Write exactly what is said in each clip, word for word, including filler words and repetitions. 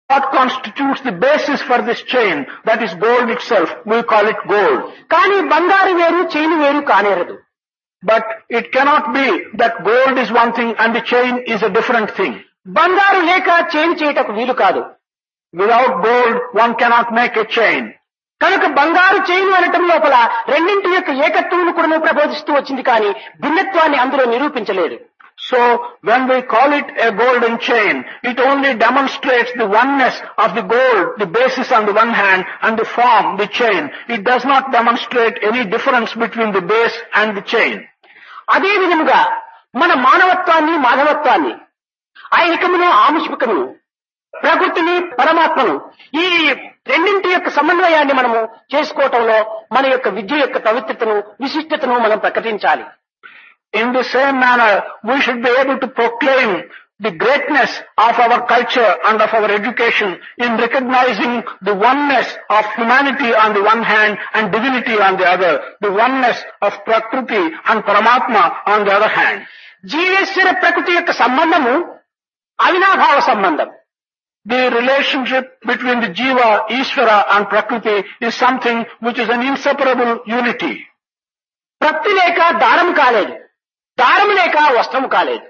What constitutes the basis for this chain, that is gold itself, we call it gold. కానీ బంగారు వేరు chain వేరు కానేరదు. But it cannot be that gold is one thing and the chain is a different thing. బంగారు లేక chain చేయటకు వీలు కాదు. Without gold, one cannot make a chain. కనుక బంగారు చైన్ అనటం లోపల రెండింటి యొక్క ఏకత్వమును కూడా ప్రబోధిస్తూ వచ్చింది కానీ భిన్నత్వాన్ని అందులో నిరూపించలేదు. So, when we call it a golden chain, it only demonstrates the oneness of the gold, the basis on the one hand, and the form, the chain. It does not demonstrate any difference between the base and the chain. అదే విధముగా మన మానవత్వాన్ని మాధవత్వాన్ని, ఐహికమును ఆముష్మికమును, ప్రకృతిని పరమాత్మను, ఈ రెండింటి యొక్క సమన్వయాన్ని మనము చేసుకోవటంలో మన యొక్క విద్య యొక్క పవిత్రతను విశిష్టతను మనం ప్రకటించాలి. In the same manner, we should be able to proclaim the greatness of our culture and of our education in recognizing the oneness of humanity on the one hand and divinity on the other, the oneness of Prakriti and Paramatma on the other hand. జీవేశ్వర ప్రకృతి యొక్క సంబంధము అవినాభావ సంబంధం. The relationship between the Jiva, Ishvara and Prakriti is something which is an inseparable unity. ప్రకృతి లేక దారం కాలేదు, దారం లేక వస్త్రము కాలేదు.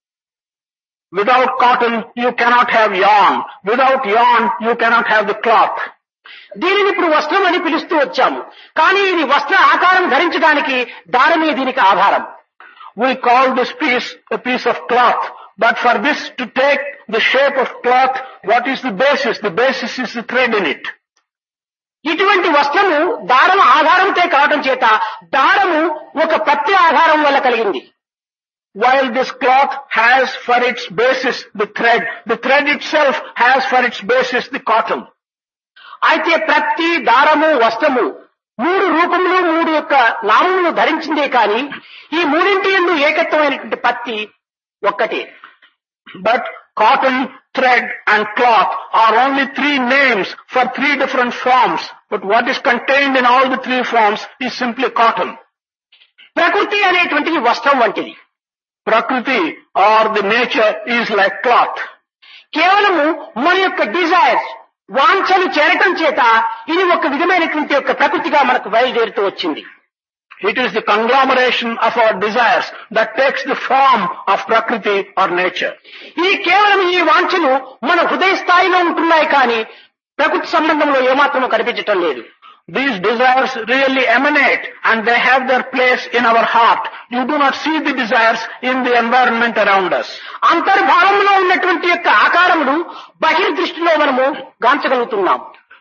Without cotton, you cannot have yarn. Without yarn, you cannot have the cloth. దీనిని ఇప్పుడు వస్త్రం అని పిలుస్తూ వచ్చాము, కానీ ఇది వస్త్ర ఆకారం ధరించడానికి దారమే దీనికి ఆధారం. We call this piece a piece of cloth, but for this to take the shape of cloth, what is the basis? The basis is the thread in it. ఇటువంటి వస్త్రము దారం ఆధారంతో కావడం చేత దారము ఒక ప్రత్య ఆధారం వల్ల కలిగింది. While this cloth has for its basis the thread, the thread itself has for its basis the cotton. అయితే ప్రతి దారము వస్త్రము మూడు రూపములు మూడు యొక్క నామములు ధరించిందే కానీ ఈ మూడింటి యందు ఏకత్వమైనటువంటి పత్తి ఒక్కటే. But cotton, thread and cloth are only three names for three different forms. But what is contained in all the three forms is simply cotton. ప్రకృతి అనేటువంటిది వస్త్రం వంటిది. Prakriti or the nature is like cloth. కేవలము మన యొక్క desires వాంఛలు చేరటం చేత ఇది ఒక విధమైనటువంటి యొక్క ప్రకృతిగా మనకు బయలుదేరుతూ వచ్చింది. It is the conglomeration of our desires that takes the form of Prakriti or nature. ఇది కేవలం ఈ వాంఛలు మన హృదయ స్థాయిలో ఉంటున్నాయి కానీ ప్రకృతి సంబంధంలో ఏమాత్రమూ కనిపించటం లేదు. These desires really emanate and they have their place in our heart. You do not see the desires in the environment around us. అంతర్భావంలో ఉన్నటువంటి యొక్క ఆకారములు బహిర్దృష్టిలో మనము గాంచగలుగుతున్నాం.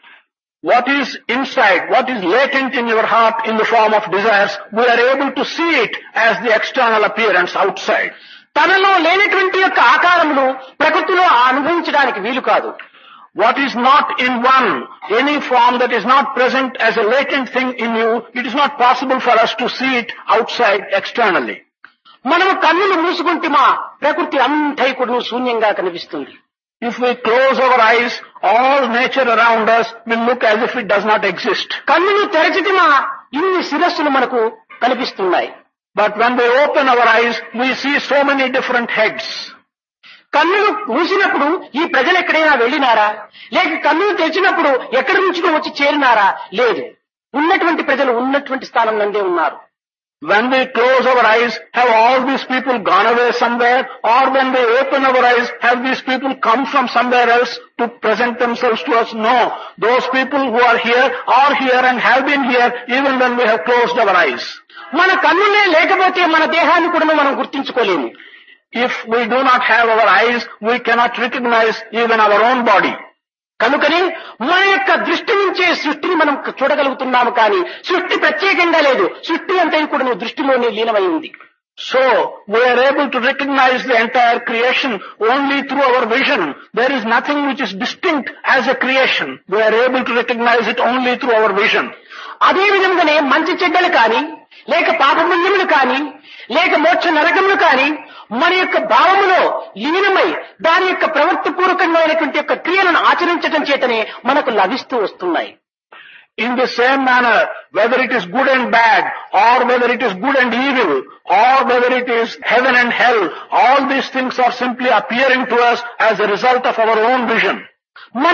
What is inside, what is latent in your heart in the form of desires, we are able to see it as the external appearance outside. తనలో లేనటువంటి యొక్క ఆకారములు ప్రకృతిలో అనుభవించడానికి వీలు కాదు. What is not in one, any form that is not present as a latent thing in you, it is not possible for us to see it outside externally. మనము కన్నులు మూసుకుంటేమా ప్రకృతి అంతా కూడా శూన్యంగా కనిపిస్తుంది. If we close our eyes, all nature around us will look as if it does not exist. కన్నులు తెరచితేమా ఇన్ని శిరస్సులు మనకు కనిపిస్తున్నాయి. But when we open our eyes, we see so many different heads. కన్నులు మూసినప్పుడు ఈ ప్రజలు ఎక్కడైనా వెళ్ళినారా, లేక కన్నులు తెరిచినప్పుడు ఎక్కడి నుంచి వచ్చి చేరినారా? లేదు, ఉన్నటువంటి ప్రజలు ఉన్నటువంటి స్థానం నందే ఉన్నారు. When we close our eyes, have all these people gone away somewhere? Or when we open our eyes, have these people come from somewhere else to present themselves to us? No. Those people who are here are here and have been here even when we have closed our eyes. మన కన్నులే లేకపోతే మన దేహాన్ని కూడా మనం గుర్తించుకోలేము. If we do not have our eyes, we cannot recognize even our own body. కనుకని మన యొక్క దృష్టి నుంచే సృష్టిని మనం చూడగలుగుతున్నాము కానీ సృష్టి ప్రత్యేకంగా లేదు. సృష్టి అంతా కూడా దృష్టిలోనే లీనమై ఉంది. So, we are able to recognize the entire creation only through our vision. There is nothing which is distinct as a creation. We are able to recognize it only through our vision. అదే విధంగానే మంచి చెడ్డలు కానీ, లేక పాపపుణ్యములు కానీ, లేక మోక్ష నరకములు కానీ మన యొక్క భావములో లీనమై దాని యొక్క ప్రవృత్తిపూర్వకమైనటువంటి యొక్క క్రియలను ఆచరించడం చేతనే మనకు లభిస్తూ వస్తున్నాయి. In the same manner, whether it is good and bad, or whether it is good and evil, or whether it is heaven and hell, all these things are simply appearing to us as a result of our own vision.